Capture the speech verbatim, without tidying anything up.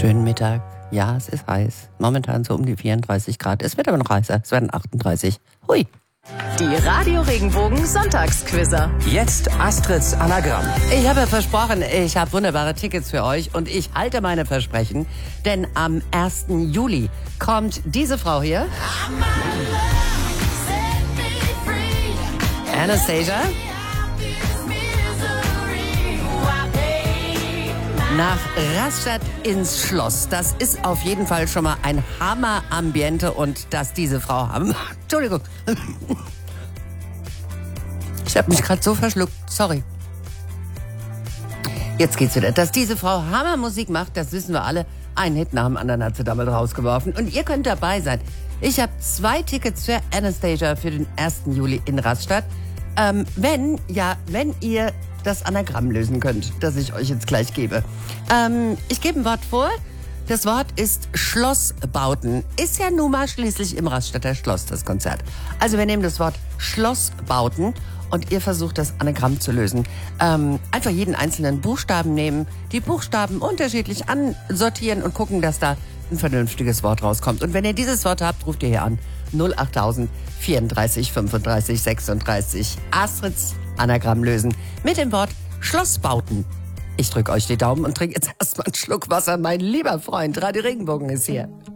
Schönen Mittag. Ja, es ist heiß. Momentan so um die vierunddreißig Grad. Es wird aber noch heißer. Es werden achtunddreißig. Hui. Die Radio Regenbogen Sonntagsquizzer. Jetzt Astrids Anagramm. Ich habe versprochen, ich habe wunderbare Tickets für euch und ich halte meine Versprechen, denn am ersten Juli kommt diese Frau hier. Anastasia. Nach Rastatt ins Schloss. Das ist auf jeden Fall schon mal ein Hammer-Ambiente und dass diese Frau haben. Entschuldigung. Ich habe mich gerade so verschluckt. Sorry. Jetzt geht's wieder. Dass diese Frau Hammermusik macht, das wissen wir alle. Einen Hit nach dem anderen hat sie damals rausgeworfen. Und ihr könnt dabei sein. Ich habe zwei Tickets für Anastasia für den ersten Juli in Rastatt. Ähm, wenn, ja, wenn ihr das Anagramm lösen könnt, das ich euch jetzt gleich gebe. Ähm, ich gebe ein Wort vor. Das Wort ist Schlossbauten. Ist ja nun mal schließlich im Rastatter Schloss das Konzert. Also wir nehmen das Wort Schlossbauten und ihr versucht das Anagramm zu lösen. Ähm, einfach jeden einzelnen Buchstaben nehmen, die Buchstaben unterschiedlich ansortieren und gucken, dass da ein vernünftiges Wort rauskommt. Und wenn ihr dieses Wort habt, ruft ihr hier an. null acht null null vierunddreißig fünfunddreißig sechsunddreißig. Astrids Anagramm lösen mit dem Wort Schlossbauten. Ich drücke euch die Daumen und trinke jetzt erstmal einen Schluck Wasser. Mein lieber Freund, Radio Regenbogen ist hier.